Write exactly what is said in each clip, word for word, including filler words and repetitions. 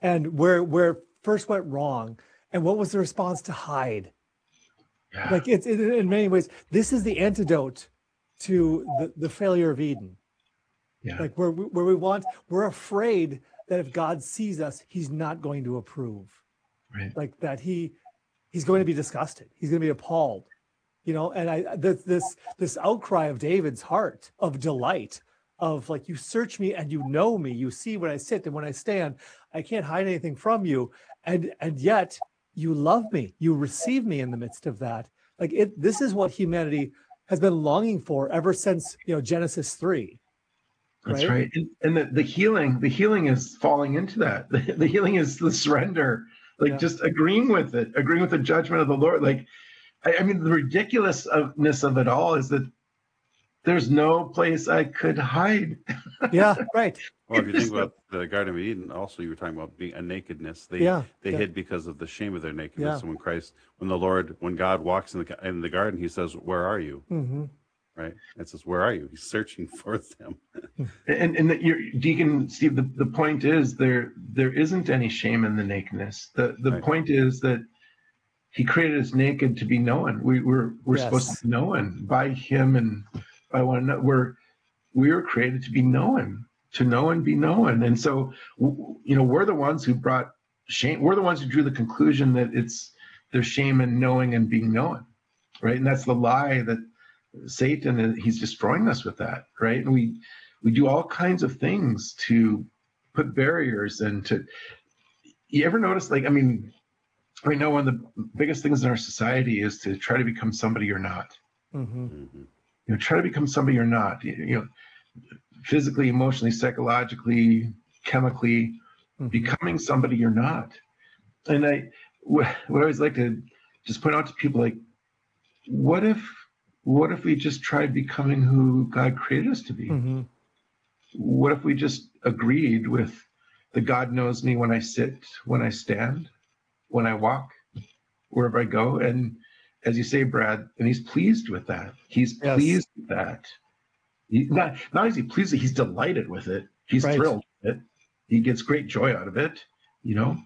and where where it first went wrong, and what was the response to hide? Yeah. Like it's it, in many ways, this is the antidote to the, the failure of Eden. Yeah. Like where we, where we want, we're afraid that if God sees us, he's not going to approve. Right. Like that he he's going to be disgusted. He's going to be appalled. You know, and I this this this outcry of David's heart of delight, of like, you search me and you know me, you see when I sit and when I stand, I can't hide anything from you. And and yet you love me, you receive me in the midst of that. Like it, this is what humanity has been longing for ever since, you know, Genesis three. That's right. right. And, and the, the healing, the healing is falling into that. The, the healing is the surrender, like Yeah. just agreeing with it, agreeing with the judgment of the Lord. Like, I, I mean, the ridiculousness of it all is that there's no place I could hide. Yeah, right. Well, if you think about the Garden of Eden, also you were talking about being a nakedness. They Yeah, they yeah. hid because of the shame of their nakedness. Yeah. And when Christ, when the Lord, when God walks in the in the garden, he says, "Where are you?" Mm-hmm. Right? It says, "Where are you?" He's searching for them. And and that your Deacon Steve, the, the point is there there isn't any shame in the nakedness. The the Right. point is that he created us naked to be known. We we're we're Yes. supposed to be known by him and by one another. We're we were created to be known, to know and be known. And so, you know, we're the ones who brought shame. We're the ones who drew the conclusion that it's there's shame in knowing and being known, right? And that's the lie that Satan, he's destroying us with that, right? And we we do all kinds of things to put barriers and to. You ever notice, like, I mean, right now one of the biggest things in our society is to try to become somebody you're not. Mm-hmm. Mm-hmm. You know, try to become somebody you're not. You, you know, physically, emotionally, psychologically, chemically, Mm-hmm. becoming somebody you're not. And I what I always like to just point out to people, like, what if what if we just tried becoming who God created us to be? Mm-hmm. What if we just agreed with the God knows me when I sit, when I stand, when I walk, wherever I go? And as you say, Brad, and he's pleased with that. He's Yes. pleased with that. He, not, not only is he pleased, he's delighted with it. He's Right. thrilled with it. He gets great joy out of it, you know?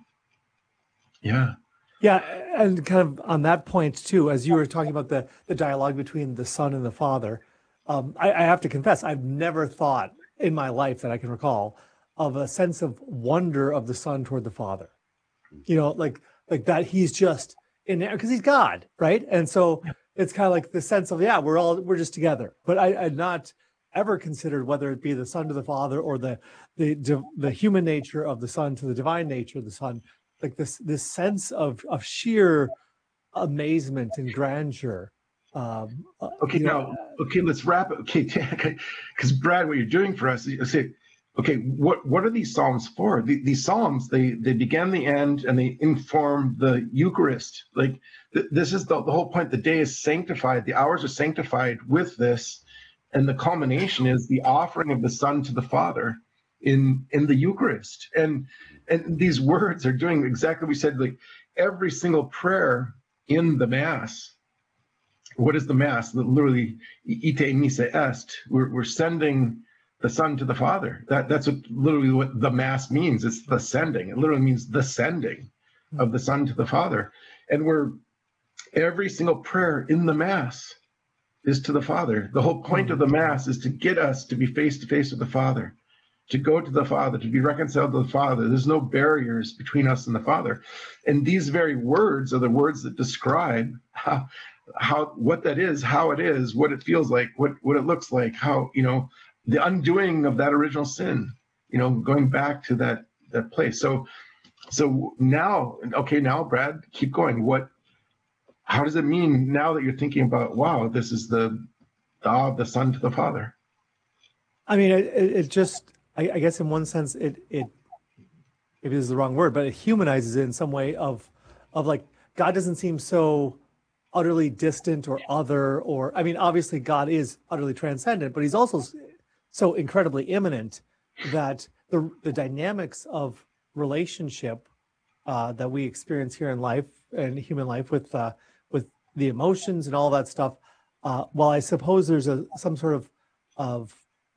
Yeah. Yeah, and kind of on that point too, as you were talking about the the dialogue between the son and the father, um, I, I have to confess, I've never thought in my life that I can recall of a sense of wonder of the son toward the father. You know, like like that he's just in there because he's God, right? And so it's kind of like the sense of, yeah, we're all we're just together. But I I'd not ever considered whether it be the son to the father or the the the, the human nature of the son to the divine nature of the son. Like this this sense of of sheer amazement and grandeur. Um, uh, Okay, you know, now, okay, let's wrap it. Okay, because Brad, what you're doing for us, you say, okay, what what are these psalms for? The, these psalms, they they begin the end and they inform the Eucharist. Like th- this is the, the whole point. The day is sanctified. The hours are sanctified with this, and the culmination is the offering of the Son to the Father in in the Eucharist. And and these words are doing exactly what we said. Like every single prayer in the Mass. What is the Mass? Literally, ite missa est. We're, we're sending the Son to the Father. That that's what literally what the Mass means. It's the sending. It literally means the sending of the Son to the Father. And we're every single prayer in the Mass is to the Father. The whole point of the Mass is to get us to be face to face with the Father, to go to the Father, to be reconciled to the Father. There's no barriers between us and the Father. And these very words are the words that describe how how what that is, how it is, what it feels like, what what it looks like, how, you know, the undoing of that original sin, you know, going back to that that place. So so now, okay, now Brad, keep going. What how does it mean now that you're thinking about, wow, this is the the, the Son to the Father? I mean, it, it just, I, I guess in one sense, it it maybe this is the wrong word, but it humanizes it in some way of of like God doesn't seem so utterly distant or other, or I mean, obviously God is utterly transcendent, but he's also so incredibly immanent that the the dynamics of relationship uh, that we experience here in life and human life with uh, with the emotions and all that stuff. Uh, while I suppose there's a some sort of of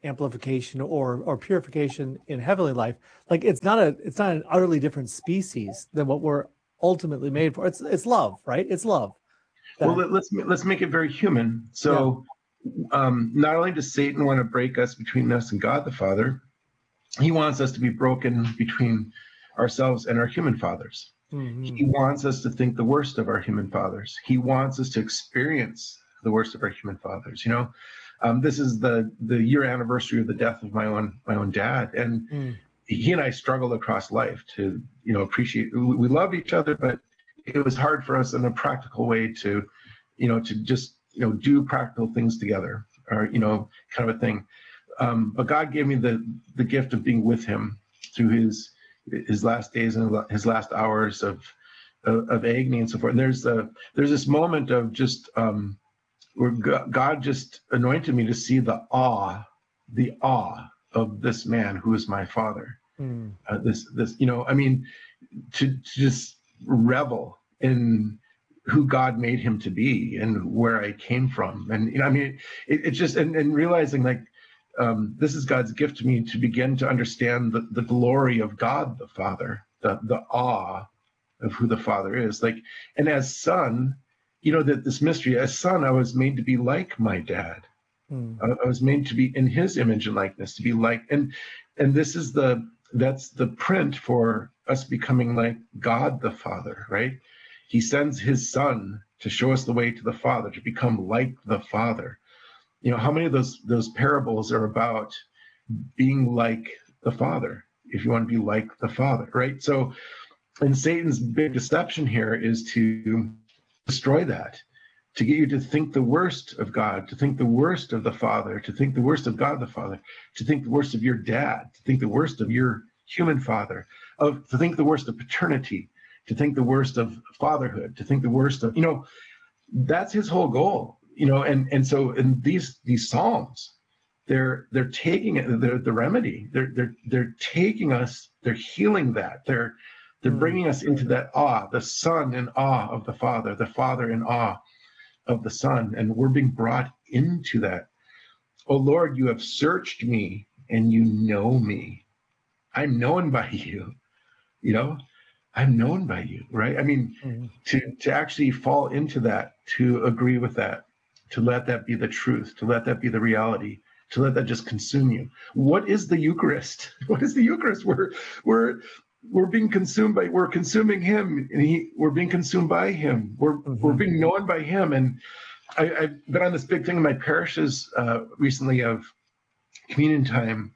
amplification or or purification in heavenly life. Like it's not a it's not an utterly different species than what we're ultimately made for. It's it's love, right? It's love. That, well, let, let's let's make it very human. So, yeah. um, not only does Satan want to break us between us and God the Father, he wants us to be broken between ourselves and our human fathers. Mm-hmm. He wants us to think the worst of our human fathers. He wants us to experience the worst of our human fathers. You know, um, this is the the year anniversary of the death of my own my own dad, and mm. he and I struggled across life to you know appreciate. We love each other, but it was hard for us in a practical way to, you know, to just you know do practical things together, or you know, kind of a thing. Um, but God gave me the the gift of being with him through his his last days and his last hours of of, of agony and so forth. And there's a there's this moment of just um, where God just anointed me to see the awe, the awe of this man who is my father. Mm. Uh, this this you know I mean to, to just revel in who God made him to be and where I came from. And you know I mean it, it's just and, and realizing like. Um, this is God's gift to me to begin to understand the, the glory of God the Father, the, the awe of who the Father is. Like, and as son, you know, that this mystery, as son, I was made to be like my dad. Mm. I, I was made to be in his image and likeness, to be like, and and this is the, that's the print for us becoming like God the Father, right? He sends his son to show us the way to the Father, to become like the Father. You know, how many of those those parables are about being like the Father, if you want to be like the Father, right? So, and Satan's big deception here is to destroy that, to get you to think the worst of God, to think the worst of the Father, to think the worst of God the Father, to think the worst of your dad, to think the worst of your human father, of to think the worst of paternity, to think the worst of fatherhood, to think the worst of, you know, that's his whole goal. You know, and and so in these these psalms, they're they're taking it, they're the remedy. They're they're they're taking us, they're healing that. They're they're bringing us into that awe, the Son in awe of the Father, the Father in awe of the Son, and we're being brought into that. Oh Lord, you have searched me and you know me. I'm known by you. You know, I'm known by you, right? I mean, mm-hmm. to to actually fall into that, to agree with that. To let that be the truth, to let that be the reality, to let that just consume you. What is the Eucharist? What is the Eucharist? We're we're we're being consumed by we're consuming him, and he we're being consumed by him. We're mm-hmm. we're being known by him. And I, I've been on this big thing in my parishes uh, recently of communion time.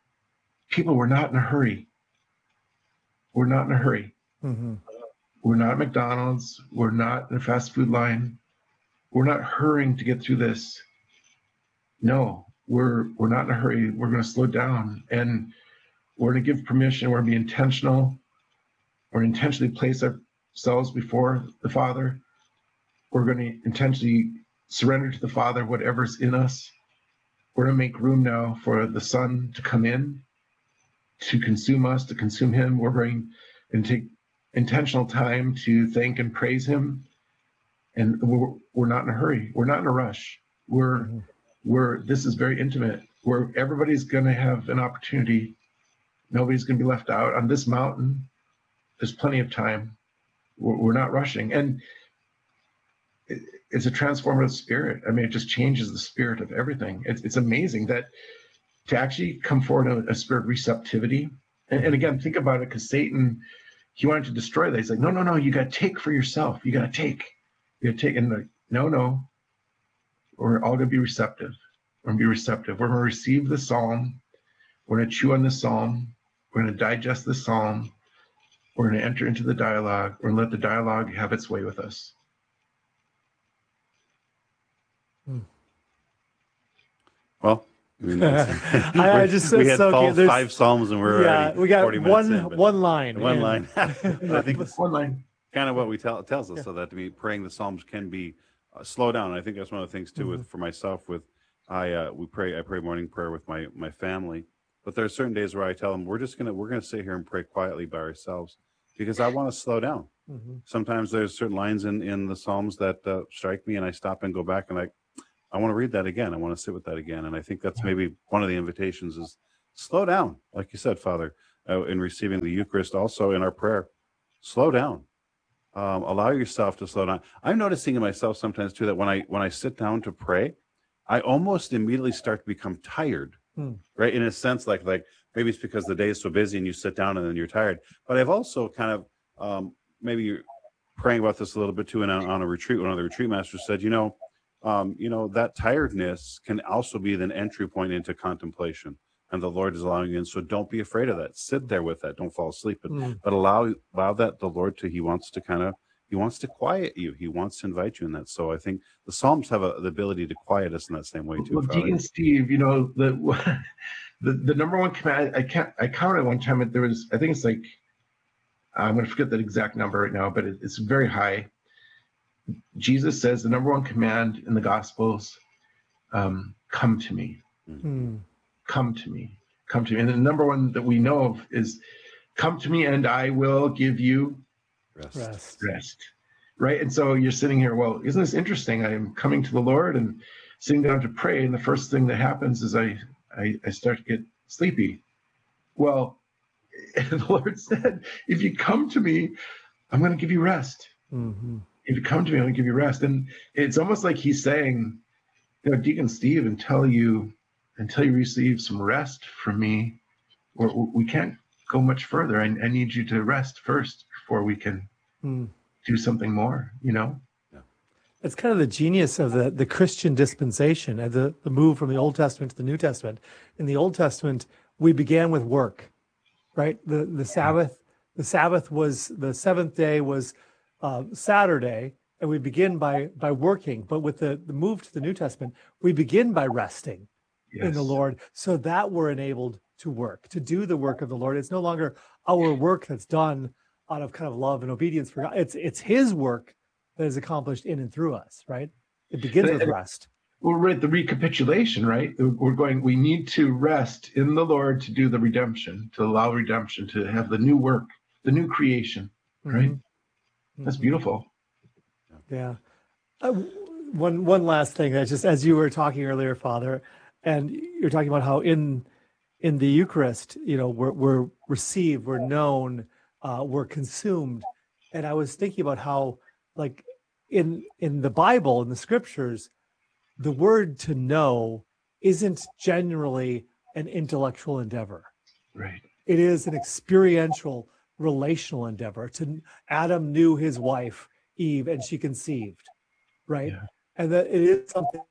People, we're not in a hurry. We're not in a hurry. Mm-hmm. We're not at McDonald's. We're not in a fast food line. We're not hurrying to get through this. No, we're we're not in a hurry. We're going to slow down, and we're going to give permission. We're going to be intentional. We're going to intentionally place ourselves before the Father. We're going to intentionally surrender to the Father whatever's in us. We're going to make room now for the Son to come in, to consume us, to consume him. We're going to take intentional time to thank and praise him. And we're, we're not in a hurry. We're not in a rush. We're, mm-hmm. we're, this is very intimate, where everybody's going to have an opportunity. Nobody's going to be left out on this mountain. There's plenty of time. We're, we're not rushing. And it, it's a transformative spirit. I mean, it just changes the spirit of everything. It's, it's amazing that to actually come forward in a, a spirit of receptivity. And, and again, think about it, because Satan, he wanted to destroy that. He's like, no, no, no, you got to take for yourself. You got to take. You got to take. And like, no, no. We're all going to be receptive. We're going to be receptive. We're going to receive the psalm. We're going to chew on the psalm. We're going to digest the psalm. We're going to enter into the dialogue. We're going to let the dialogue have its way with us. Well, I, mean, I, I just we had so five, five psalms and we're yeah, already we got forty one minutes in, one line. One and, line. I think it's one line. Kind of what we tell tells us, yeah. So that to me, praying the psalms can be uh, slow down. And I think that's one of the things too. Mm-hmm. With for myself, with I uh, we pray. I pray morning prayer with my my family. But there are certain days where I tell them we're just gonna we're gonna sit here and pray quietly by ourselves because I want to slow down. Mm-hmm. Sometimes there's certain lines in in the psalms that uh, strike me, and I stop and go back and like, I want to read that again. I want to sit with that again. And I think that's maybe one of the invitations is slow down. Like you said, Father, uh, in receiving the Eucharist, also in our prayer, slow down. Um, allow yourself to slow down. I'm noticing in myself sometimes too, that when I, when I sit down to pray, I almost immediately start to become tired, hmm. right? In a sense, like, like maybe it's because the day is so busy and you sit down and then you're tired. But I've also kind of, um, maybe you're praying about this a little bit too, and on, on a retreat, one of the retreat masters said, you know, um, you know, that tiredness can also be an entry point into contemplation. And the Lord is allowing you in. So don't be afraid of that. Sit there with that. Don't fall asleep, but, mm. but allow, allow that the Lord to, he wants to kind of, he wants to quiet you. He wants to invite you in that. So I think the Psalms have a, the ability to quiet us in that same way too. Well, Deacon Steve, you know, the, the, the number one command, I can't, I counted one time that there was, I think it's like, I'm going to forget that exact number right now, but it, it's very high. Jesus says the number one command in the Gospels, um, come to me. Mm. Come to me, come to me. And the number one that we know of is come to me and I will give you rest. Rest. rest. Right. And so you're sitting here, well, isn't this interesting? I am coming to the Lord and sitting down to pray. And the first thing that happens is I, I, I start to get sleepy. Well, and the Lord said, if you come to me, I'm going to give you rest. Mm-hmm. If you come to me, I'm going to give you rest. And it's almost like he's saying, you know, Deacon Steve, until you until you receive some rest from me, or we can't go much further. I, I need you to rest first before we can mm. do something more, you know? Yeah. It's kind of the genius of the, the Christian dispensation, and the, the move from the Old Testament to the New Testament. In the Old Testament, we began with work, right? The the Sabbath, the Sabbath was, the seventh day was uh, Saturday, and we begin by by working. But with the, the move to the New Testament, we begin by resting. Yes. In the Lord, so that we're enabled to work, to do the work of the Lord. It's no longer our work that's done out of kind of love and obedience for God. It's it's His work that is accomplished in and through us, right? It begins with rest. We're at the recapitulation, right? We're going, we need to rest in the Lord to do the redemption, to allow redemption, to have the new work, the new creation, right? Mm-hmm. That's beautiful. Yeah. Uh, one one last thing, that just as you were talking earlier, Father, and you're talking about how in in the Eucharist, you know, we're we're received, we're known, uh, we're consumed. And I was thinking about how, like, in in the Bible, in the Scriptures, the word to know isn't generally an intellectual endeavor. Right. It is an experiential, relational endeavor. To Adam knew his wife Eve, and she conceived, right? Yeah. And that it is something.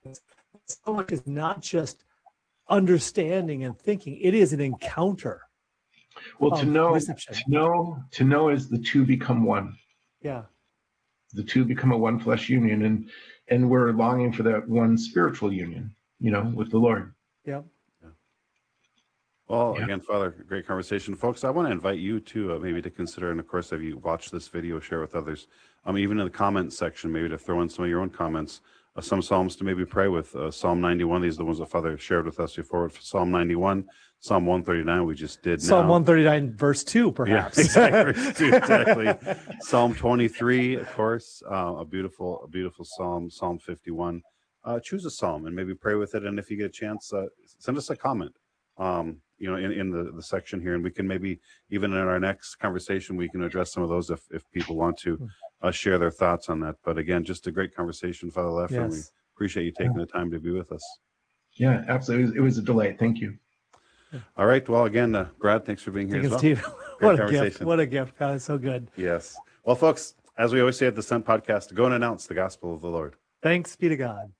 So much is not just understanding and thinking; it is an encounter. Well, to know, reception. to know, to know is the two become one. Yeah, the two become a one flesh union, and and we're longing for that one spiritual union, you know, with the Lord. Yeah. yeah. Well, yeah. Again, Father, great conversation, folks. I want to invite you to uh, maybe to consider, and of course, if you watch this video, share with others. Um, even in the comment section, maybe to throw in some of your own comments. Uh, some Psalms to maybe pray with. Uh, Psalm ninety-one, these are the ones that Father shared with us before. Psalm ninety-one, Psalm one thirty-nine, we just did Psalm now. one thirty-nine, verse two, perhaps. Yeah, exactly. verse two, exactly. Psalm twenty-three, of course, uh, a beautiful, a beautiful Psalm. Psalm fifty-one. Uh, choose a Psalm and maybe pray with it. And if you get a chance, uh, send us a comment. Um, you know, in, in the, the section here, and we can maybe even in our next conversation, we can address some of those if, if people want to uh, share their thoughts on that. But again, just a great conversation, Father Leffer, yes. and we appreciate you taking yeah. the time to be with us. Yeah, absolutely. It was, it was a delight. Thank you. All right. Well, again, uh, Brad, thanks for being here as well. Steve. What a gift. What a gift. God, it's so good. Yes. Well, folks, as we always say at the Sent Podcast, go and announce the gospel of the Lord. Thanks be to God.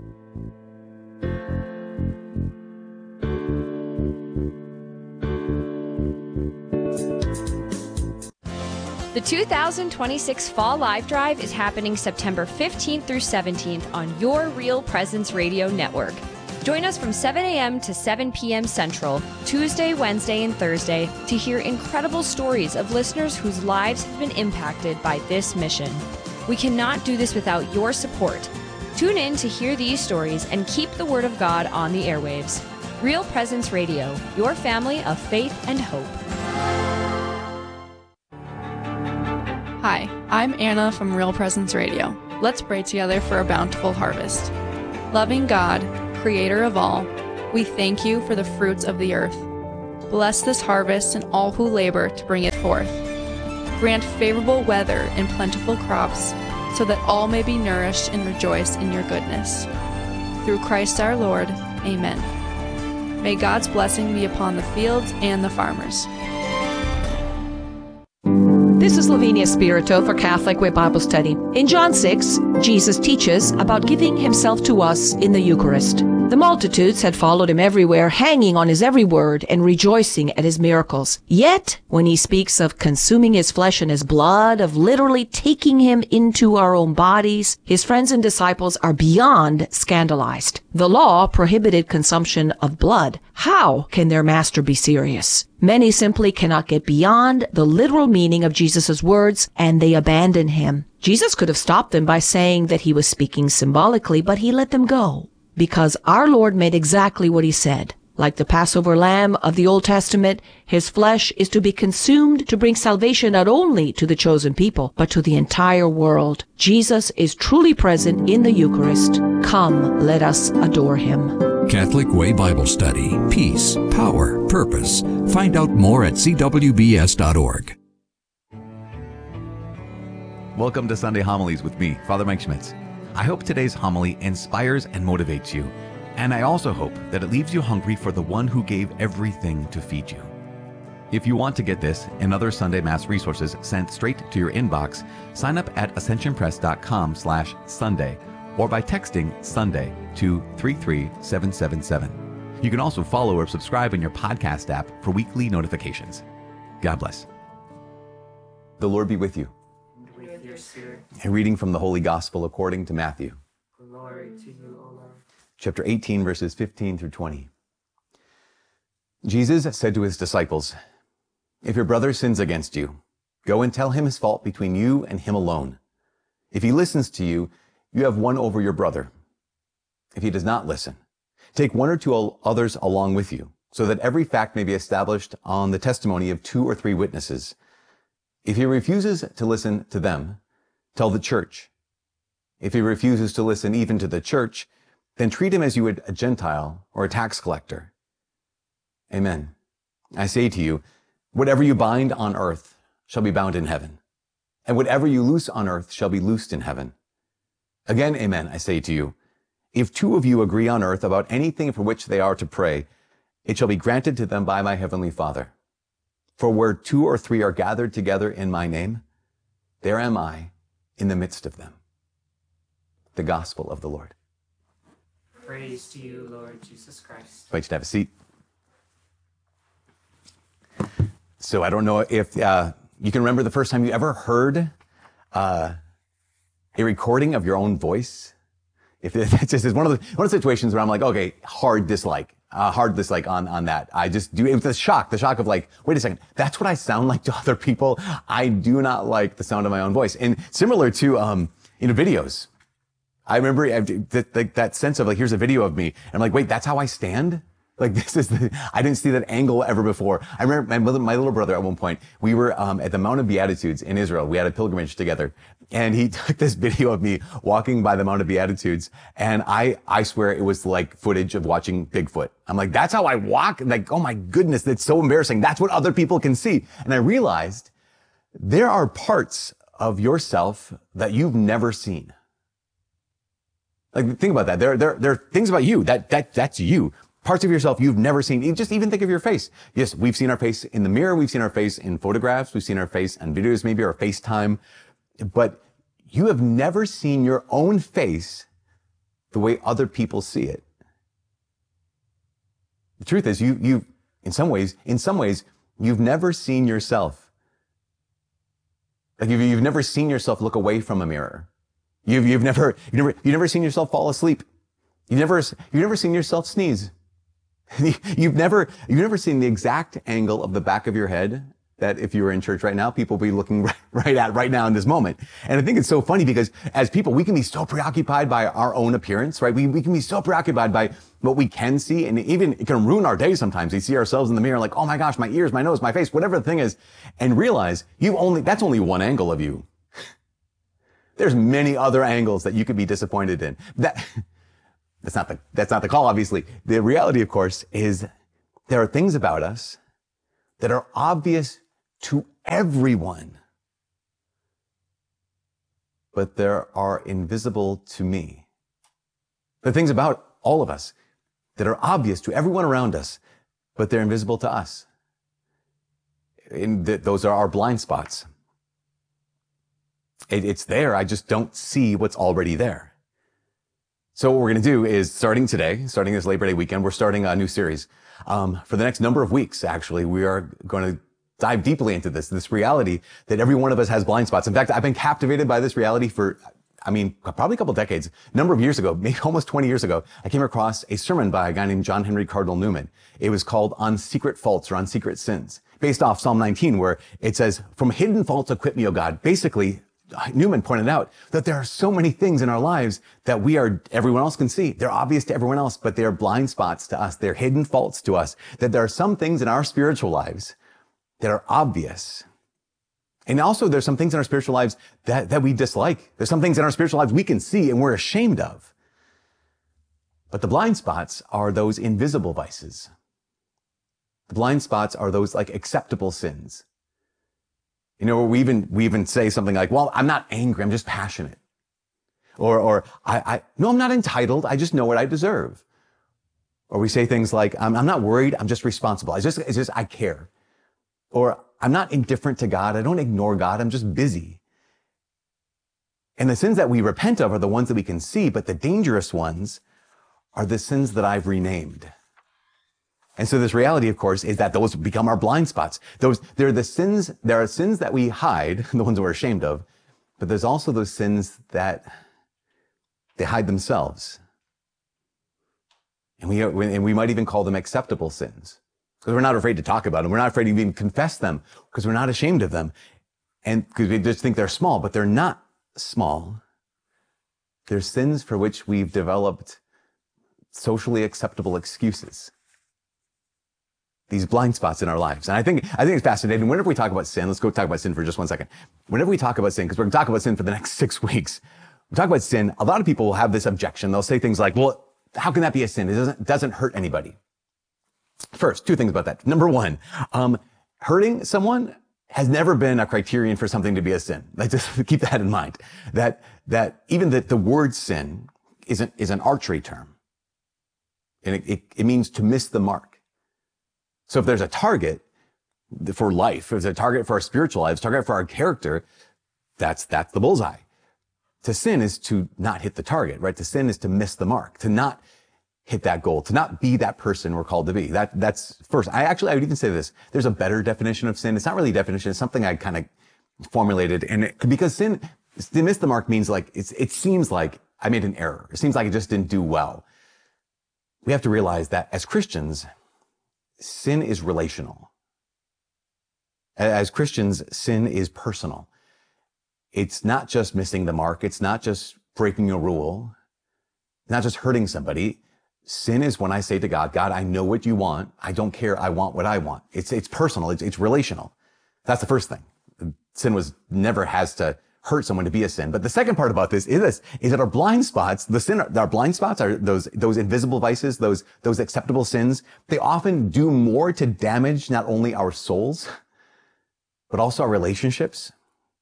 The two thousand twenty-six Fall Live Drive is happening September fifteenth through seventeenth on your Real Presence Radio Network. Join us from seven a.m. to seven p.m. Central, Tuesday, Wednesday, and Thursday to hear incredible stories of listeners whose lives have been impacted by this mission. We cannot do this without your support. Tune in to hear these stories and keep the Word of God on the airwaves. Real Presence Radio, your family of faith and hope. Hi, I'm Anna from Real Presence Radio. Let's pray together for a bountiful harvest. Loving God, creator of all, we thank you for the fruits of the earth. Bless this harvest and all who labor to bring it forth. Grant favorable weather and plentiful crops, so that all may be nourished and rejoice in your goodness. Through Christ our Lord, amen. May God's blessing be upon the fields and the farmers. This is Lavinia Spirito for Catholic Way Bible Study. In John six, Jesus teaches about giving himself to us in the Eucharist. The multitudes had followed him everywhere, hanging on his every word and rejoicing at his miracles. Yet, when he speaks of consuming his flesh and his blood, of literally taking him into our own bodies, his friends and disciples are beyond scandalized. The law prohibited consumption of blood. How can their master be serious? Many simply cannot get beyond the literal meaning of Jesus' words, and they abandon him. Jesus could have stopped them by saying that he was speaking symbolically, but he let them go, because our Lord made exactly what he said. Like the Passover lamb of the Old Testament, his flesh is to be consumed to bring salvation not only to the chosen people, but to the entire world. Jesus is truly present in the Eucharist. Come, let us adore him. Catholic Way Bible Study. Peace, power, purpose. Find out more at c w b s dot org. Welcome to Sunday Homilies with me, Father Mike Schmitz. I hope today's homily inspires and motivates you. And I also hope that it leaves you hungry for the one who gave everything to feed you. If you want to get this and other Sunday Mass resources sent straight to your inbox, sign up at ascension press dot com slash Sunday or by texting Sunday to three three seven seven seven. You can also follow or subscribe in your podcast app for weekly notifications. God bless. The Lord be with you. And with your spirit. A reading from the Holy Gospel according to Matthew. Glory to you, O Lord. Chapter eighteen, verses fifteen through twenty. Jesus said to his disciples, "If your brother sins against you, go and tell him his fault between you and him alone. If he listens to you, you have won over your brother. If he does not listen, take one or two others along with you, so that every fact may be established on the testimony of two or three witnesses. If he refuses to listen to them, tell the church. If he refuses to listen even to the church, then treat him as you would a Gentile or a tax collector. Amen. I say to you, whatever you bind on earth shall be bound in heaven, and whatever you loose on earth shall be loosed in heaven. Again, amen, I say to you, if two of you agree on earth about anything for which they are to pray, it shall be granted to them by my heavenly Father. For where two or three are gathered together in my name, there am I in the midst of them." The Gospel of the Lord. Praise to you, Lord Jesus Christ. I invite you to have a seat. So I don't know if uh, you can remember the first time you ever heard uh, a recording of your own voice. If it, it's just it's one of the one of the situations where I'm like, okay, hard dislike, uh, hard dislike on on that. I just do it with the shock, the shock of like, wait a second, that's what I sound like to other people. I do not like the sound of my own voice. And similar to um, you know, videos. I remember that, that, that sense of like, here's a video of me. And I'm like, wait, that's how I stand? Like this is the, I didn't see that angle ever before. I remember my, mother, my little brother at one point, we were um, at the Mount of Beatitudes in Israel. We had a pilgrimage together. And he took this video of me walking by the Mount of Beatitudes. And I, I swear it was like footage of watching Bigfoot. I'm like, that's how I walk? Like, oh my goodness, that's so embarrassing. That's what other people can see. And I realized there are parts of yourself that you've never seen. Like, think about that. There, there, there are things about you that, that, that's you. Parts of yourself you've never seen. Just even think of your face. Yes, we've seen our face in the mirror. We've seen our face in photographs. We've seen our face on videos, maybe, or FaceTime. But you have never seen your own face the way other people see it. The truth is, you, you, in some ways, in some ways, you've never seen yourself. Like, you've, you've never seen yourself look away from a mirror. You've, you've never, you've never, you've never seen yourself fall asleep. You've never, you've never seen yourself sneeze. You've never, you've never seen the exact angle of the back of your head that if you were in church right now, people will be looking right, right at right now in this moment. And I think it's so funny because as people, we can be so preoccupied by our own appearance, right? We, we can be so preoccupied by what we can see, and even it can ruin our day sometimes. We see ourselves in the mirror like, oh my gosh, my ears, my nose, my face, whatever the thing is, and realize you only, that's only one angle of you. There's many other angles that you could be disappointed in. That, That's not the, that's not the call, obviously. The reality, of course, is there are things about us that are obvious to everyone, but there are invisible to me. The things about all of us that are obvious to everyone around us, but they're invisible to us. And th- those are our blind spots. It, it's there. I just don't see what's already there. So what we're going to do is, starting today, starting this Labor Day weekend, we're starting a new series. Um, for the next number of weeks, actually, we are going to dive deeply into this, this reality that every one of us has blind spots. In fact, I've been captivated by this reality for, I mean, probably a couple decades. A number of years ago, maybe almost twenty years ago, I came across a sermon by a guy named John Henry Cardinal Newman. It was called On Secret Faults or On Secret Sins, based off Psalm nineteen, where it says, from hidden faults acquit me, O God. Basically, Newman pointed out that there are so many things in our lives that we are, everyone else can see. They're obvious to everyone else, but they're blind spots to us. They're hidden faults to us. That there are some things in our spiritual lives that are obvious. And also there's some things in our spiritual lives that, that we dislike. There's some things in our spiritual lives we can see and we're ashamed of. But the blind spots are those invisible vices. The blind spots are those like acceptable sins. You know, we even, we even say something like, well, I'm not angry, I'm just passionate. Or, or, I, I, no, I'm not entitled, I just know what I deserve. Or we say things like, I'm, I'm not worried, I'm just responsible. I just, it's just, I care. Or, I'm not indifferent to God, I don't ignore God, I'm just busy. And the sins that we repent of are the ones that we can see, but the dangerous ones are the sins that I've renamed. And so this reality, of course, is that those become our blind spots. Those, they're the sins, there are sins that we hide, the ones we're ashamed of, but there's also those sins that they hide themselves. And we, and we might even call them acceptable sins. Because we're not afraid to talk about them. We're not afraid to even confess them because we're not ashamed of them. And because we just think they're small, but they're not small. They're sins for which we've developed socially acceptable excuses. These blind spots in our lives. And I think, I think it's fascinating. Whenever we talk about sin, let's go talk about sin for just one second. Whenever we talk about sin, because we're going to talk about sin for the next six weeks, we talk about sin, a lot of people will have this objection. They'll say things like, well, how can that be a sin? It doesn't, it doesn't hurt anybody. First, two things about that. Number one, um, hurting someone has never been a criterion for something to be a sin. Like, just keep that in mind. That, that even the, the word sin is an, is an archery term. And it, it, it means to miss the mark. So if there's a target for life, if there's a target for our spiritual lives, target for our character, that's, that's the bullseye. To sin is to not hit the target, right? To sin is to miss the mark, to not hit that goal, to not be that person we're called to be. That, that's first. I actually, I would even say this. There's a better definition of sin. It's not really a definition. It's something I kind of formulated. And it, because sin, to miss the mark means like, it's, it seems like I made an error. It seems like I just didn't do well. We have to realize that as Christians, sin is relational. As Christians, sin is personal. It's not just missing the mark. It's not just breaking a rule. It's not just hurting somebody. Sin is when I say to God, God, I know what you want. I don't care. I want what I want. It's, it's personal. It's, it's relational. That's the first thing. Sin was never has to hurt someone to be a sin. But the second part about this is this, is that our blind spots, the sin, our blind spots are those, those invisible vices, those, those acceptable sins. They often do more to damage not only our souls, but also our relationships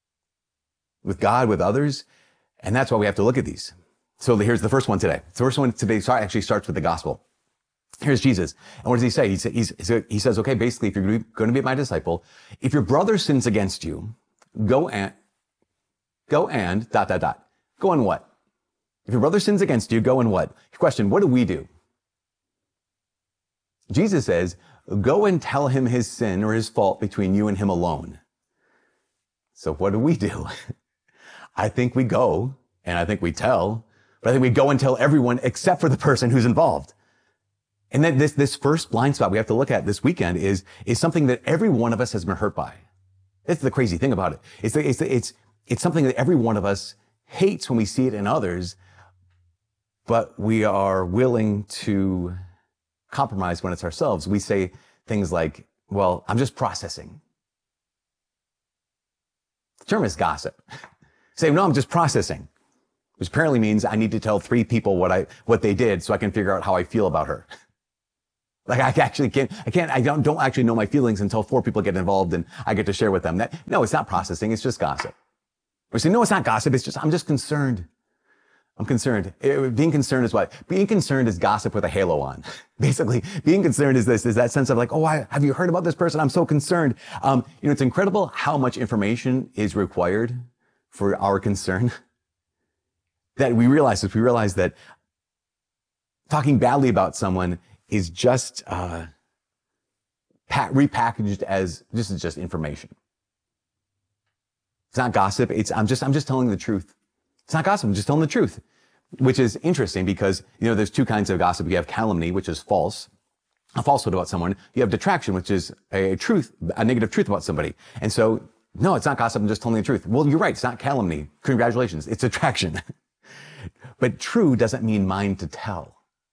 with God, with others. And that's why we have to look at these. So here's the first one today. The first one today actually starts with the gospel. Here's Jesus. And what does he say? He, say, he's, he says, okay, basically, if you're going to be my disciple, if your brother sins against you, go and, go and, dot, dot, dot. Go and what? If your brother sins against you, go and what? Question, what do we do? Jesus says, go and tell him his sin or his fault between you and him alone. So what do we do? I think we go, and I think we tell, but I think we go and tell everyone except for the person who's involved. And then this, this first blind spot we have to look at this weekend is, is something that every one of us has been hurt by. That's the crazy thing about it. It's, it's, it's, it's something that every one of us hates when we see it in others, but we are willing to compromise when it's ourselves. We say things like, well, I'm just processing. The term is gossip. Say, no, I'm just processing. which apparently means I need to tell three people what I, what they did so I can figure out how I feel about her. Like I actually can't, I can't, I don't, don't actually know my feelings until four people get involved and I get to share with them. That, no, it's not processing. It's just gossip. We say, no, it's not gossip. It's just, I'm just concerned. I'm concerned. It, being concerned is what? Being concerned is gossip with a halo on. Basically, being concerned is this, is that sense of like, oh, I, have you heard about this person? I'm so concerned. Um, you know, it's incredible how much information is required for our concern. That we realize this, we realize that talking badly about someone is just, uh, pa- repackaged as, this is just information. It's not gossip. It's, I'm just, I'm just telling the truth. It's not gossip. I'm just telling the truth, which is interesting because, you know, there's two kinds of gossip. You have calumny, which is false, a falsehood about someone. You have detraction, which is a truth, a negative truth about somebody. And so, no, it's not gossip. I'm just telling the truth. Well, you're right. It's not calumny. Congratulations. It's detraction. But true doesn't mean mine to tell.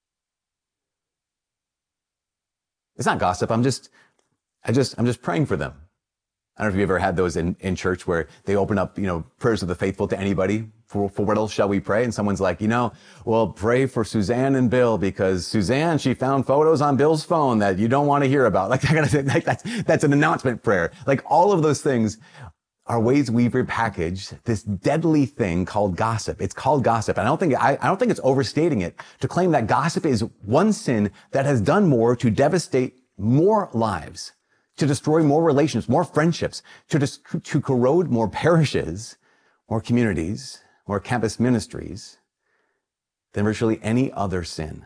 It's not gossip. I'm just, I just, I'm just praying for them. I don't know if you've ever had those in, in church where they open up, you know, prayers of the faithful to anybody. For, for what else shall we pray? And someone's like, you know, well, pray for Suzanne and Bill because Suzanne, she found photos on Bill's phone that you don't want to hear about. Like, I gotta say, like that's, that's an announcement prayer. Like all of those things are ways we've repackaged this deadly thing called gossip. It's called gossip. And I don't think, I, I don't think it's overstating it to claim that gossip is one sin that has done more to devastate more lives, to destroy more relations, more friendships, to, dis- to corrode more parishes, more communities, more campus ministries than virtually any other sin.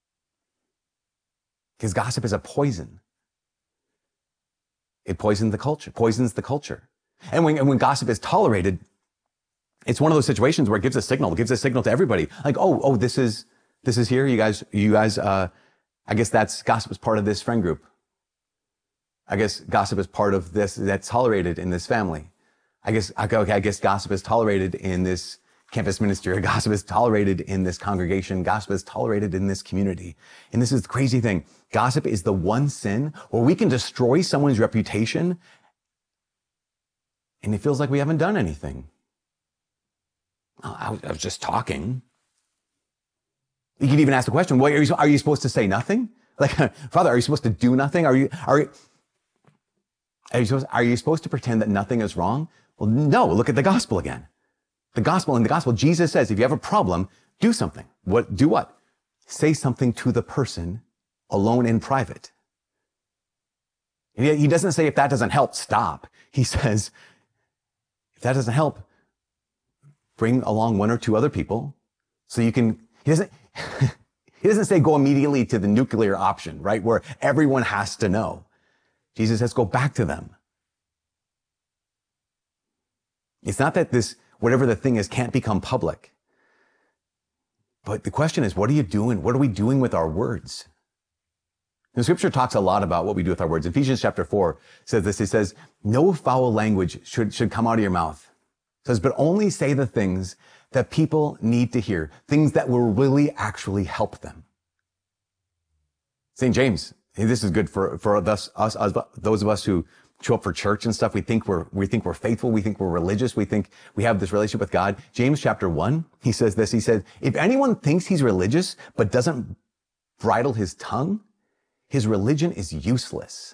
Because gossip is a poison. It poisons the culture, poisons the culture. And when, and when gossip is tolerated, it's one of those situations where it gives a signal, it gives a signal to everybody. Like, oh, oh, this is, this is here. You guys, you guys, uh, I guess that's gossip is part of this friend group. I guess gossip is part of this that's tolerated in this family. I guess, okay, okay, I guess gossip is tolerated in this campus ministry, or gossip is tolerated in this congregation. Gossip is tolerated in this community. And this is the crazy thing. Gossip is the one sin where we can destroy someone's reputation and it feels like we haven't done anything. Oh, I, was, I was just talking. You can even ask the question, well, are you, are you supposed to say nothing? Like, Father, are you supposed to do nothing? Are you, are you, are you supposed, are you supposed to pretend that nothing is wrong? Well, no, look at the gospel again. The gospel, in the gospel, Jesus says, if you have a problem, do something. What, do what? Say something to the person alone in private. And he doesn't say, if that doesn't help, stop. He says, if that doesn't help, bring along one or two other people so you can, he doesn't, he doesn't say go immediately to the nuclear option, right? Where everyone has to know. Jesus says, go back to them. It's not that this, whatever the thing is, can't become public. But the question is, what are you doing? What are we doing with our words? The scripture talks a lot about what we do with our words. Ephesians chapter four says this. It says, no foul language should, should come out of your mouth. It says, but only say the things that people need to hear, things that will really actually help them. Saint James, this is good for, for us, us, us, those of us who show up for church and stuff. We think we're, we think we're faithful. We think we're religious. We think we have this relationship with God. James chapter one, he says this. He says, if anyone thinks he's religious, but doesn't bridle his tongue, his religion is useless.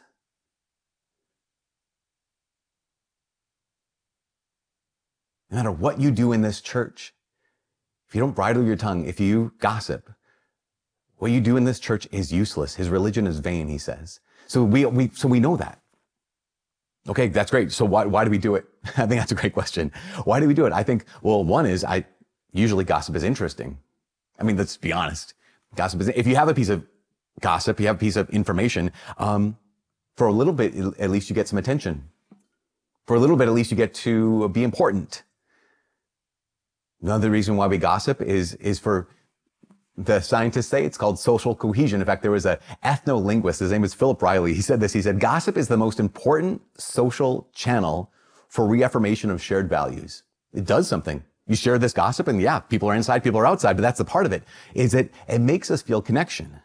No matter what you do in this church, if you don't bridle your tongue, if you gossip, what you do in this church is useless. His religion is vain, he says. So we, we, so we know that. Okay, that's great. So why, why do we do it? I think that's a great question. Why do we do it? I think, well, one is I, usually gossip is interesting. I mean, let's be honest. Gossip is, if you have a piece of gossip, you have a piece of information, um, for a little bit, at least you get some attention. For a little bit, at least you get to be important. Another reason why we gossip is, is for the scientists say it's called social cohesion. In fact, there was an ethno-linguist, his name is Philip Riley. He said this, he said, gossip is the most important social channel for reaffirmation of shared values. It does something. You share this gossip and yeah, people are inside, people are outside, but that's the part of it, is that it makes us feel connection.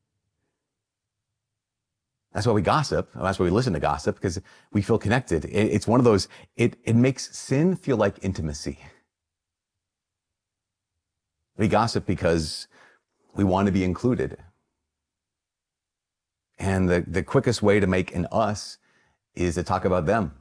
That's why we gossip. That's why we listen to gossip, because we feel connected. It's one of those, it, it makes sin feel like intimacy. We gossip because we want to be included. And the, the quickest way to make an us is to talk about them.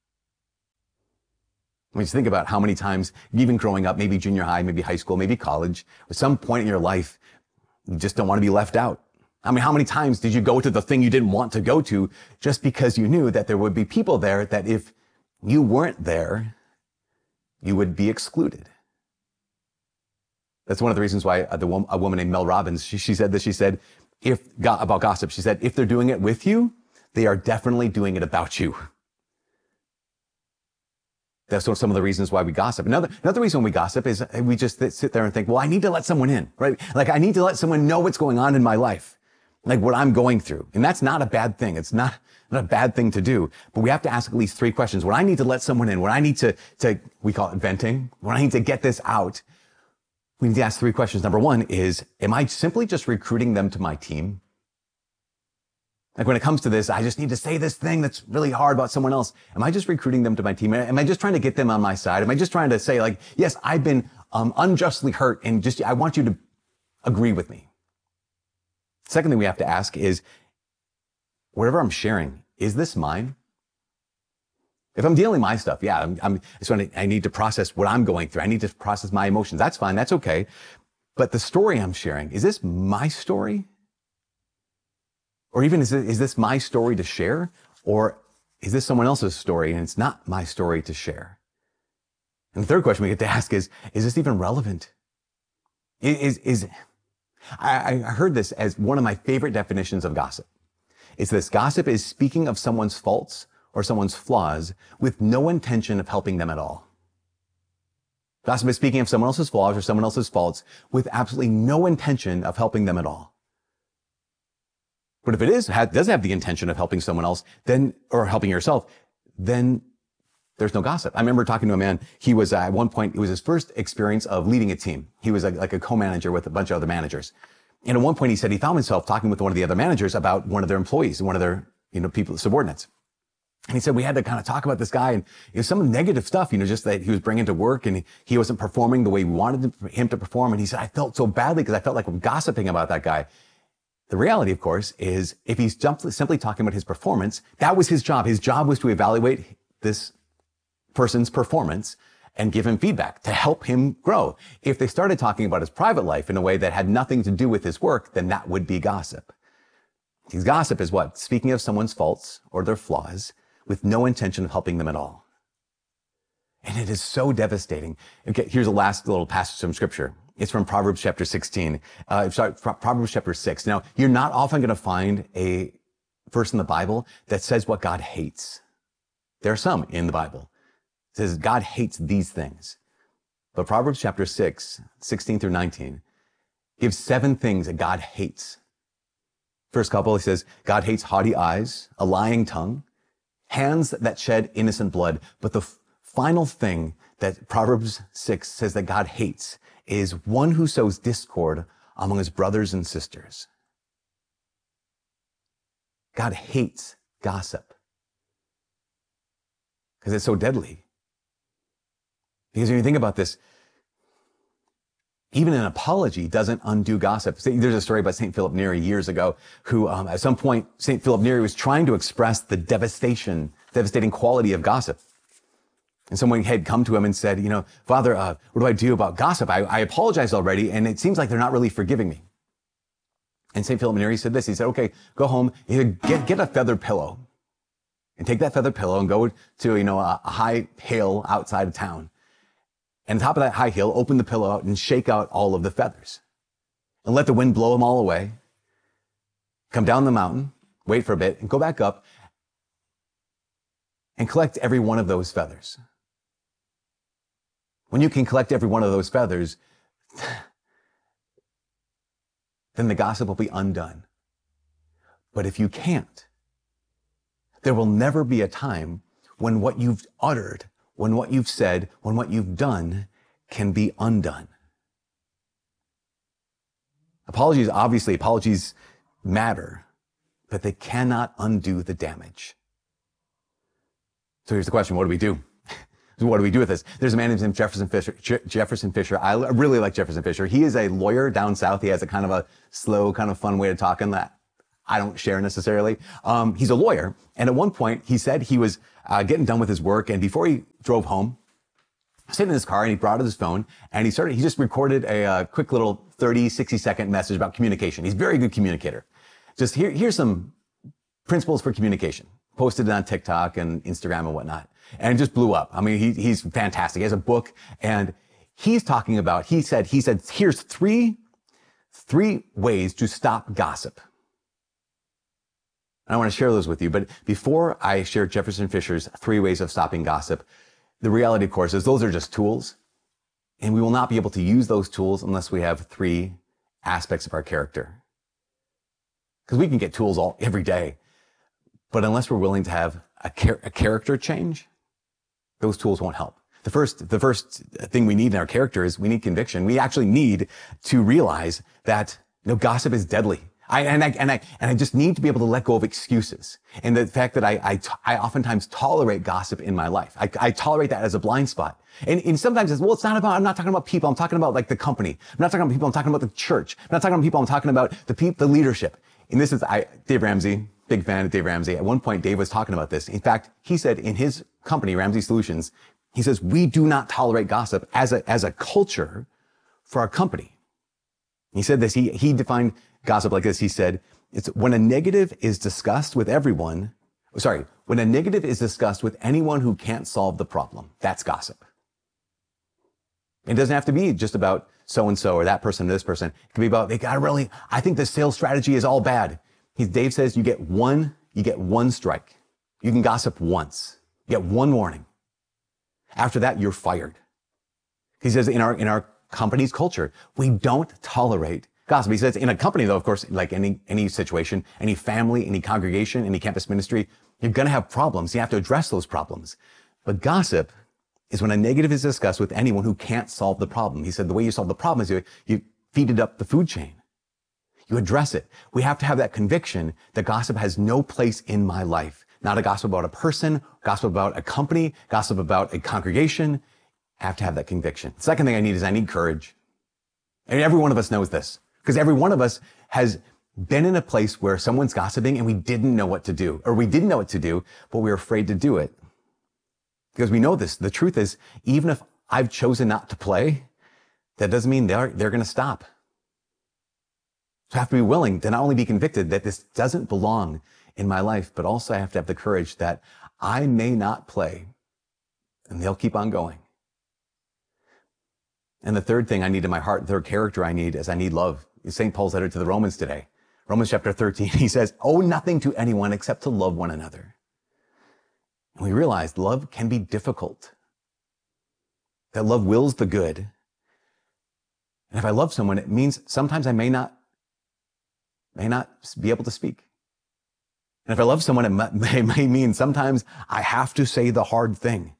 I mean, just think about how many times, even growing up, maybe junior high, maybe high school, maybe college, at some point in your life, you just don't want to be left out. I mean, how many times did you go to the thing you didn't want to go to just because you knew that there would be people there that if you weren't there, you would be excluded? That's one of the reasons why the, a woman named Mel Robbins, she, she said this, she said, if about gossip, she said, if they're doing it with you, they are definitely doing it about you. That's some of the reasons why we gossip. Another, another reason we gossip is we just sit there and think, well, I need to let someone in, right? Like I need to let someone know what's going on in my life, like what I'm going through. And that's not a bad thing. It's not, not a bad thing to do, but we have to ask at least three questions. When I need to let someone in, when I need to, to, we call it venting, when I need to get this out, we need to ask three questions. Number one is, am I simply just recruiting them to my team? Like when it comes to this, I just need to say this thing that's really hard about someone else. Am I just recruiting them to my team? Am I just trying to get them on my side? Am I just trying to say like, yes, I've been um, unjustly hurt and just, I want you to agree with me. Second thing we have to ask is, whatever I'm sharing, is this mine? If I'm dealing my stuff, yeah, I'm, I'm so I need to process what I'm going through. I need to process my emotions. That's fine. That's okay. But the story I'm sharing, is this my story? Or even is, it, is this my story to share? Or is this someone else's story and it's not my story to share? And the third question we get to ask is, is this even relevant? Is, is, is I, I heard this as one of my favorite definitions of gossip. It's this: gossip is speaking of someone's faults or someone's flaws with no intention of helping them at all. Gossip is speaking of someone else's flaws or someone else's faults with absolutely no intention of helping them at all. But if it is, does have the intention of helping someone else, then, or helping yourself, then there's no gossip. I remember talking to a man, he was uh, at one point, it was his first experience of leading a team. He was a, like a co-manager with a bunch of other managers. And at one point he said he found himself talking with one of the other managers about one of their employees, one of their, you know, people, subordinates. And he said, we had to kind of talk about this guy, and it was some negative stuff, you know, just that he was bringing to work and he, he wasn't performing the way we wanted him to perform. And he said, I felt so badly because I felt like I'm gossiping about that guy. The reality, of course, is if he's simply talking about his performance, that was his job. His job was to evaluate this person's performance and give him feedback to help him grow. If they started talking about his private life in a way that had nothing to do with his work, then that would be gossip. Because gossip is what? Speaking of someone's faults or their flaws with no intention of helping them at all. And it is so devastating. Okay, here's the last little passage from scripture. It's from Proverbs chapter sixteen. Uh, sorry, Proverbs chapter six. Now, you're not often going to find a verse in the Bible that says what God hates. There are some in the Bible. It says God hates these things. But Proverbs chapter six, sixteen through nineteen, gives seven things that God hates. First couple, he says, God hates haughty eyes, a lying tongue, hands that shed innocent blood. But the f- final thing that Proverbs six says that God hates is one who sows discord among his brothers and sisters. God hates gossip because it's so deadly. Because when you think about this, even an apology doesn't undo gossip. There's a story about Saint Philip Neri years ago who, um, at some point, Saint Philip Neri was trying to express the devastation, devastating quality of gossip. And someone had come to him and said, you know, Father, uh, what do I do about gossip? I, I apologized already, and it seems like they're not really forgiving me. And Saint Philip Neri said this. He said, okay, go home, get, get a feather pillow and take that feather pillow and go to, you know, a, a high hill outside of town. And on top of that high hill, open the pillow out and shake out all of the feathers and let the wind blow them all away. Come down the mountain, wait for a bit, and go back up and collect every one of those feathers. When you can collect every one of those feathers, then the gossip will be undone. But if you can't, there will never be a time when what you've uttered, when what you've said, when what you've done can be undone. Apologies, obviously, apologies matter, but they cannot undo the damage. So here's the question, what do we do? So what do we do with this? There's a man named Jefferson Fisher. Je- Jefferson Fisher. I l- really like Jefferson Fisher. He is a lawyer down south. He has a kind of a slow, kind of fun way of talking that I don't share necessarily. Um, he's a lawyer. And at one point, he said he was uh, getting done with his work. And before he drove home, sitting in his car, and he brought out his phone, and he started, he just recorded a uh, quick little thirty, sixty second message about communication. He's a very good communicator. Just here, here's some principles for communication. Posted it on TikTok and Instagram and whatnot. And it just blew up. I mean, he, he's fantastic. He has a book, and he's talking about, he said, he said, here's three, three ways to stop gossip. I want to share those with you. But before I share Jefferson Fisher's three ways of stopping gossip, the reality, of course, is those are just tools. And we will not be able to use those tools unless we have three aspects of our character. Because we can get tools all every day. But unless we're willing to have a, char- a character change, those tools won't help. The first, the first thing we need in our character is we need conviction. We actually need to realize that, you know, gossip is deadly. I, and I, and I, and I just need to be able to let go of excuses. And the fact that I, I, I oftentimes tolerate gossip in my life. I, I tolerate that as a blind spot. And, and sometimes it's, well, it's not about, I'm not talking about people. I'm talking about like the company. I'm not talking about people. I'm talking about the church. I'm not talking about people. I'm talking about the people, the leadership. And this is, I, Dave Ramsey, big fan of Dave Ramsey. At one point, Dave was talking about this. In fact, he said in his company, Ramsey Solutions, he says, we do not tolerate gossip as a, as a culture for our company. He said this, he, he defined gossip like this. He said, it's when a negative is discussed with everyone, sorry, when a negative is discussed with anyone who can't solve the problem, that's gossip. It doesn't have to be just about so-and-so or that person or this person. It can be about, they gotta really, I think the sales strategy is all bad. He, Dave says you get one, you get one strike. You can gossip once. You get one warning. After that, you're fired. He says in our, in our company's culture, we don't tolerate gossip. He says in a company though, of course, like any, any situation, any family, any congregation, any campus ministry, you're going to have problems. You have to address those problems. But gossip is when a negative is discussed with anyone who can't solve the problem. He said the way you solve the problem is you, you feed it up the food chain. You address it. We have to have that conviction that gossip has no place in my life. Not a gossip about a person, gossip about a company, gossip about a congregation. I have to have that conviction. Second thing I need is I need courage. And every one of us knows this because every one of us has been in a place where someone's gossiping and we didn't know what to do, or we didn't know what to do, but we were afraid to do it. Because we know this. The truth is, even if I've chosen not to play, that doesn't mean they're, they're going to stop. So I have to be willing to not only be convicted that this doesn't belong in my life, but also I have to have the courage that I may not play and they'll keep on going. And the third thing I need in my heart, the third character I need is I need love. Saint Paul's letter to the Romans today. Romans chapter thirteen, he says, owe nothing to anyone except to love one another. And we realize love can be difficult. That love wills the good. And if I love someone, it means sometimes I may not, may not be able to speak. And if I love someone, it may, may mean sometimes I have to say the hard thing.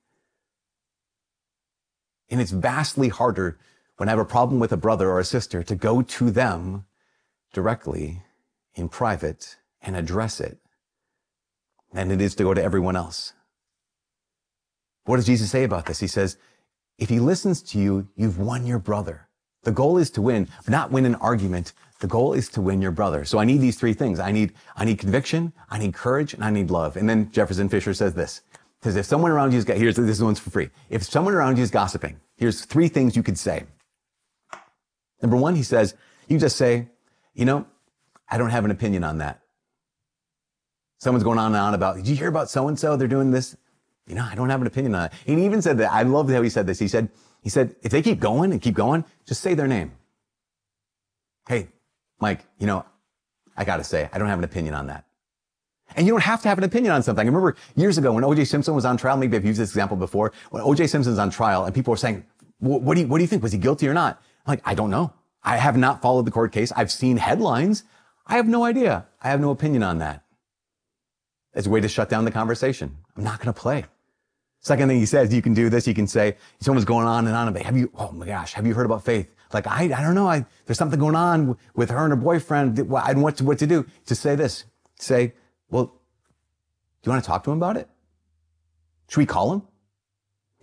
And it's vastly harder when I have a problem with a brother or a sister to go to them directly in private and address it than it is to go to everyone else. What does Jesus say about this? He says, if he listens to you, you've won your brother. The goal is to win, not win an argument. The goal is to win your brother. So I need these three things. I need, I need conviction, I need courage, and I need love. And then Jefferson Fisher says this. He says, if someone around you is, here's, this one's for free. If someone around you is gossiping, here's three things you could say. Number one, he says, you just say, you know, I don't have an opinion on that. Someone's going on and on about, did you hear about so-and-so? They're doing this. You know, I don't have an opinion on it. And he even said that, I love how he said this. He said, he said, if they keep going and keep going, just say their name. Hey, Mike, you know, I got to say, I don't have an opinion on that. And you don't have to have an opinion on something. I remember years ago when O J Simpson was on trial, maybe I've used this example before, when O J Simpson's on trial and people were saying, what do you, what do you think? Was he guilty or not? I'm like, I don't know. I have not followed the court case. I've seen headlines. I have no idea. I have no opinion on that. It's a way to shut down the conversation. I'm not going to play. Second thing he says, you can do this. You can say, someone's going on and on about, have you, oh my gosh, have you heard about Faith? Like, I, I don't know. I, there's something going on with her and her boyfriend. I don't know what to, what to do. Just say this. Say, well, do you want to talk to him about it? Should we call him?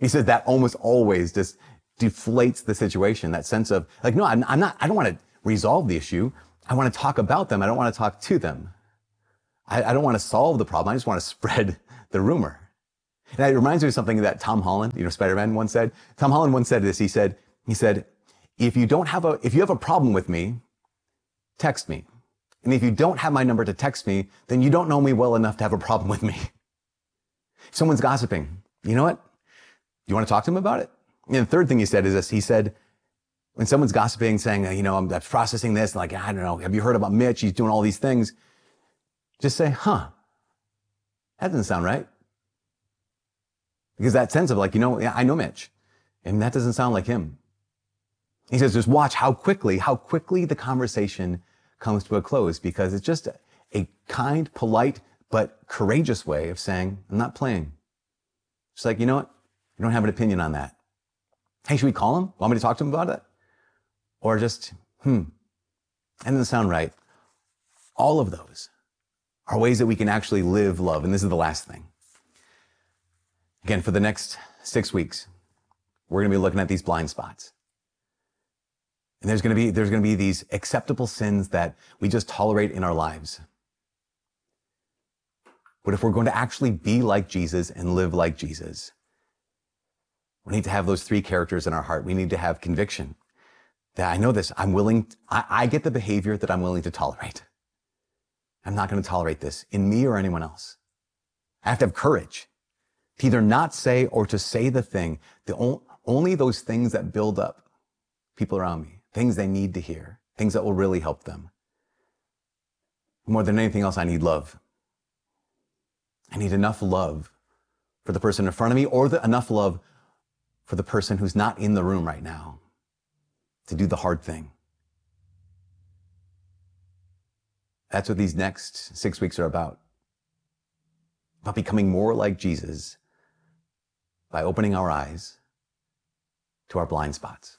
He says that almost always just deflates the situation, that sense of like, no, I'm, I'm not, I don't want to resolve the issue. I want to talk about them. I don't want to talk to them. I, I don't want to solve the problem. I just want to spread the rumor. And it reminds me of something that Tom Holland, you know, Spider-Man once said. Tom Holland once said this. He said, he said, if you don't have a, if you have a problem with me, text me. And if you don't have my number to text me, then you don't know me well enough to have a problem with me. Someone's gossiping. You know what? You want to talk to him about it? And the third thing he said is this. He said, when someone's gossiping, saying, you know, I'm, I'm processing this, like, I don't know, have you heard about Mitch? He's doing all these things. Just say, huh, that doesn't sound right. Because that sense of like, you know, yeah, I know Mitch, and that doesn't sound like him. He says, just watch how quickly, how quickly the conversation comes to a close, because it's just a, a kind, polite, but courageous way of saying, I'm not playing. It's like, you know what? You don't have an opinion on that. Hey, should we call him? Want me to talk to him about it? Or just, hmm, that doesn't sound right. All of those are ways that we can actually live love. And this is the last thing. Again, for the next six weeks, we're going to be looking at these blind spots. And there's going to be, there's going to be these acceptable sins that we just tolerate in our lives. But if we're going to actually be like Jesus and live like Jesus, we need to have those three characters in our heart. We need to have conviction that I know this. I'm willing, I, I get the behavior that I'm willing to tolerate. I'm not going to tolerate this in me or anyone else. I have to have courage to either not say or to say the thing, the o- only those things that build up people around me, things they need to hear, things that will really help them. More than anything else, I need love. I need enough love for the person in front of me, or the, enough love for the person who's not in the room right now to do the hard thing. That's what these next six weeks are about. About becoming more like Jesus by opening our eyes to our blind spots.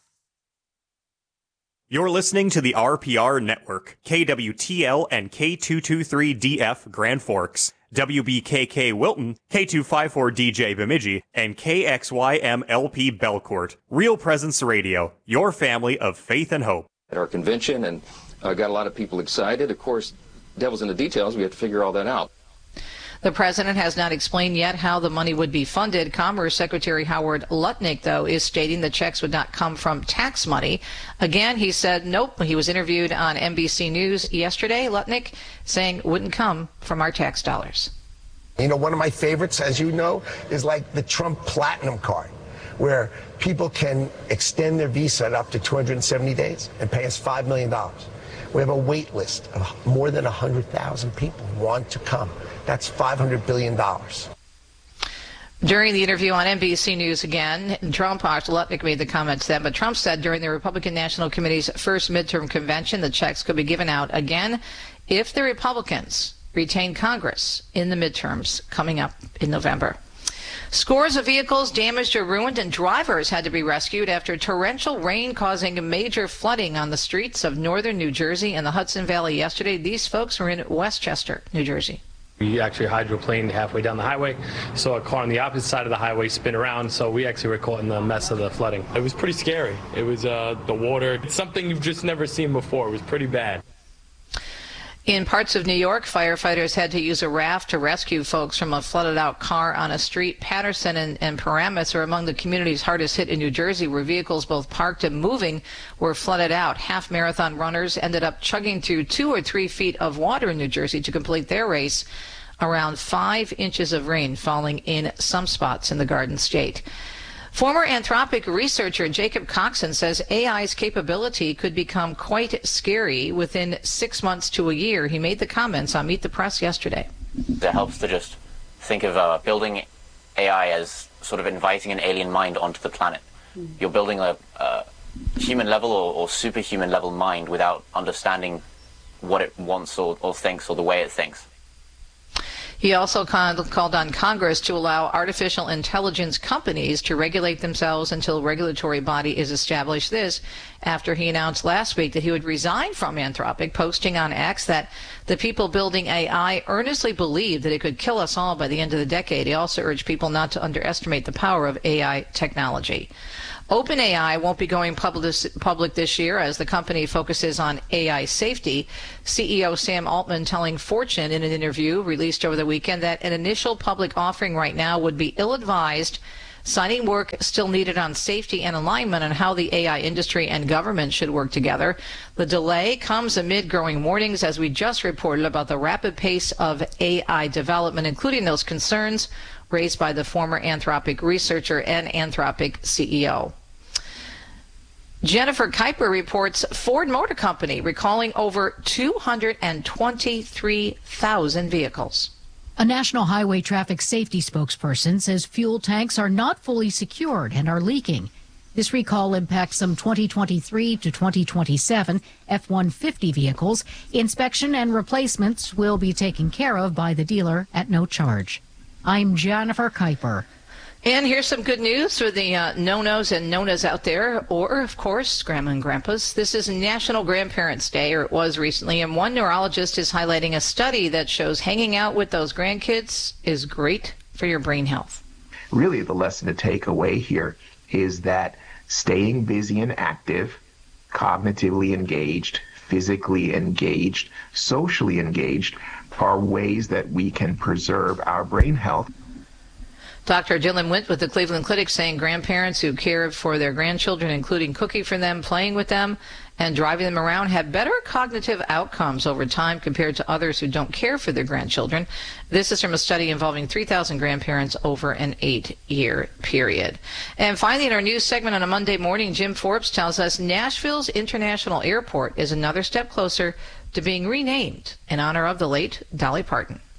You're listening to the R P R Network, K W T L and K two twenty-three D F Grand Forks, W B K K Wilton, K two fifty-four D J Bemidji, and K X Y M L P Belcourt. Real Presence Radio, your family of faith and hope. At our convention, and uh, got a lot of people excited. Of course, devil's in the details. We have to figure all that out. The president has not explained yet how the money would be funded. Commerce Secretary Howard Lutnick, though, is stating the checks would not come from tax money. Again, he said nope. He was interviewed on N B C News yesterday, Lutnick, saying it wouldn't come from our tax dollars. You know, one of my favorites, as you know, is like the Trump Platinum Card, where people can extend their visa up to two hundred seventy days and pay us five million dollars. We have a wait list of more than one hundred thousand people who want to come. That's five hundred billion dollars. During the interview on N B C News again, Trump, Lutnick made the comments then, but Trump said during the Republican National Committee's first midterm convention, the checks could be given out again if the Republicans retain Congress in the midterms coming up in November. Scores of vehicles damaged or ruined, and drivers had to be rescued after torrential rain causing major flooding on the streets of northern New Jersey and the Hudson Valley yesterday. These folks were in Westchester, New Jersey. We actually hydroplaned halfway down the highway, saw a car on the opposite side of the highway spin around, so we actually were caught in the mess of the flooding. It was pretty scary. It was uh, the water. It's something you've just never seen before. It was pretty bad. In parts of New York, firefighters had to use a raft to rescue folks from a flooded-out car on a street. Patterson and, and Paramus are among the communities hardest hit in New Jersey, where vehicles both parked and moving were flooded out. Half-marathon runners ended up chugging through two or three feet of water in New Jersey to complete their race. Around five inches of rain falling in some spots in the Garden State. Former Anthropic researcher Jacob Coxon says A I's capability could become quite scary within six months to a year. He made the comments on Meet the Press yesterday. It helps to just think of uh, building A I as sort of inviting an alien mind onto the planet. You're building a, a human level or, or superhuman level mind without understanding what it wants or, or thinks or the way it thinks. He also called on Congress to allow artificial intelligence companies to regulate themselves until a regulatory body is established. This after he announced last week that he would resign from Anthropic, posting on X that the people building A I earnestly believe that it could kill us all by the end of the decade. He also urged people not to underestimate the power of A I technology. OpenAI won't be going public this year as the company focuses on A I safety. C E O Sam Altman telling Fortune in an interview released over the weekend that an initial public offering right now would be ill-advised, citing work still needed on safety and alignment on how the A I industry and government should work together. The delay comes amid growing warnings, as we just reported, about the rapid pace of A I development, including those concerns raised by the former Anthropic researcher and Anthropic C E O. Jennifer Kuiper reports Ford Motor Company recalling over two hundred twenty-three thousand vehicles. A National Highway Traffic Safety spokesperson says fuel tanks are not fully secured and are leaking. This recall impacts some twenty twenty-three to twenty twenty-seven F one fifty vehicles. Inspection and replacements will be taken care of by the dealer at no charge. I'm Jennifer Kuiper. And here's some good news for the uh, no-nos and nonas out there, or, of course, grandma and grandpas. This is National Grandparents' Day, or it was recently, and one neurologist is highlighting a study that shows hanging out with those grandkids is great for your brain health. Really, the lesson to take away here is that staying busy and active, cognitively engaged, physically engaged, socially engaged, are ways that we can preserve our brain health. Doctor Dylan Wint with the Cleveland Clinic saying grandparents who care for their grandchildren, including cooking for them, playing with them, and driving them around, have better cognitive outcomes over time compared to others who don't care for their grandchildren. This is from a study involving three thousand grandparents over an eight-year period. And finally, in our news segment on a Monday morning, Jim Forbes tells us Nashville's International Airport is another step closer to being renamed in honor of the late Dolly Parton.